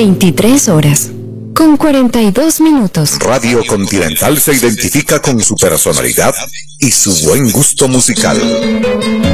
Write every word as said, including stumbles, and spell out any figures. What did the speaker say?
veintitrés horas, con cuarenta y dos minutos. Radio Continental se identifica con su personalidad y su buen gusto musical.